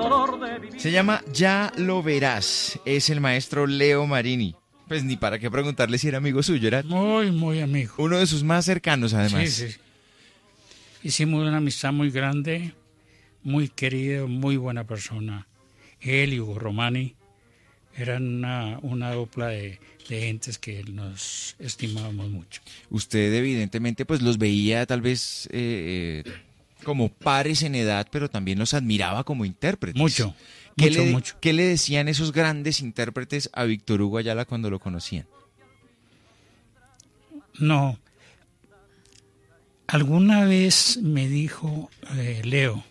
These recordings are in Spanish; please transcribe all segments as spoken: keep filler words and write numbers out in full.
dolor de vivir. Se llama Ya lo verás, es el maestro Leo Marini. Pues ni para qué preguntarle si era amigo suyo, era Muy, muy amigo. uno de sus más cercanos además. Sí, sí. Hicimos una amistad muy grande, muy querido, muy buena persona. Él y Hugo Romani eran una, una dupla de, de gentes que nos estimábamos mucho. Usted evidentemente pues los veía tal vez eh, eh, como pares en edad, pero también los admiraba como intérpretes. Mucho, ¿Qué mucho, le, mucho. ¿Qué le decían esos grandes intérpretes a Víctor Hugo Ayala cuando lo conocían? No. Alguna vez me dijo eh, Leo,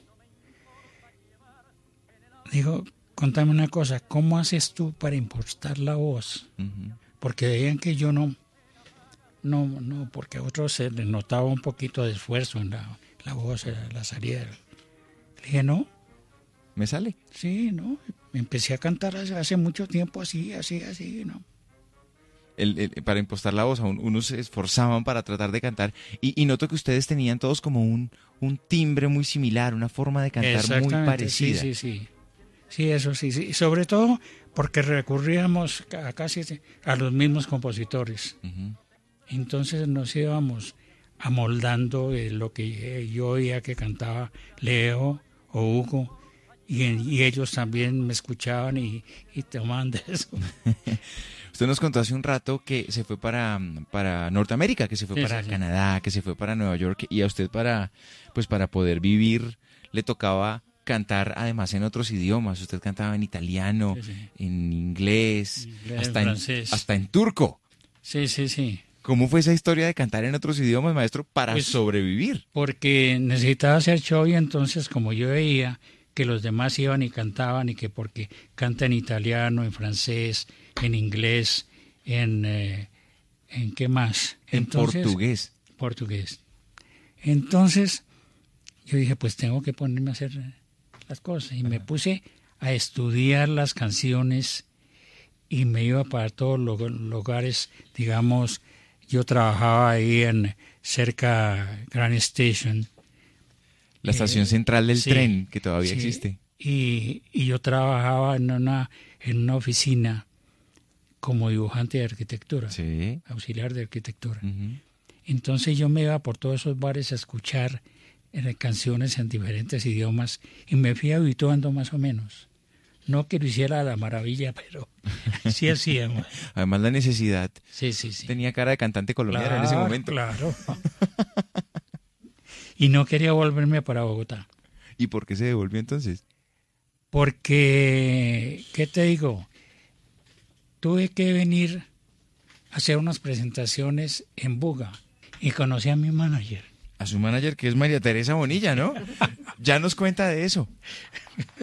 dijo, contame una cosa, ¿cómo haces tú para impostar la voz? Uh-huh. Porque veían que yo no, no, no, porque a otros se les notaba un poquito de esfuerzo en la, la voz, en la salida. Le dije, no. ¿Me sale? Sí, no. Empecé a cantar hace, hace mucho tiempo así, así, así, ¿no? El, el, para impostar la voz, unos se esforzaban para tratar de cantar y, y noto que ustedes tenían todos como un, un timbre muy similar, una forma de cantar muy parecida. Sí, sí, sí. Sí, eso sí, sí. Sobre todo porque recurríamos a casi a los mismos compositores. Uh-huh. Entonces nos íbamos amoldando de lo que yo oía que cantaba Leo o Hugo y, y ellos también me escuchaban y, y tomaban de eso. Usted nos contó hace un rato que se fue para, para Norteamérica, que se fue sí, para sí, Canadá, sí. que se fue para Nueva York y a usted para, pues para poder vivir le tocaba cantar además en otros idiomas. Usted cantaba en italiano, sí, sí. en inglés, inglés hasta, en en, francés. hasta en turco. Sí, sí, sí. ¿Cómo fue esa historia de cantar en otros idiomas, maestro, para pues, sobrevivir? Porque necesitaba hacer show y entonces como yo veía que los demás iban y cantaban y que porque canta en italiano, en francés, en inglés, en, eh, ¿en qué más? En entonces, portugués. Portugués. Entonces yo dije, pues tengo que ponerme a hacer las cosas y Ajá. me puse a estudiar las canciones y me iba para todos los lugares, digamos, yo trabajaba ahí en cerca Grand Station. La estación eh, central del sí, tren, que todavía sí, existe. Y, y yo trabajaba en una, en una oficina como dibujante de arquitectura, sí. auxiliar de arquitectura. Uh-huh. Entonces yo me iba por todos esos bares a escuchar eh, canciones en diferentes idiomas y me fui habituando más o menos. No que lo hiciera a la maravilla, pero sí hacíamos. Además la necesidad. Sí, sí, sí. Tenía cara de cantante colombiano claro, en ese momento. Claro. Y no quería volverme para Bogotá. ¿Y por qué se devolvió entonces? Porque, ¿qué te digo? Tuve que venir a hacer unas presentaciones en Buga y conocí a mi manager. A su manager, que es María Teresa Bonilla, ¿no? Ya nos cuenta de eso.